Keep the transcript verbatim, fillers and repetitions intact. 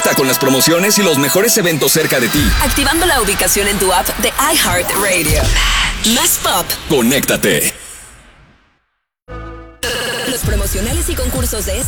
Conecta con las promociones y los mejores eventos cerca de ti. Activando la ubicación en tu app de iHeartRadio. Más pop. Conéctate. Los promocionales y concursos de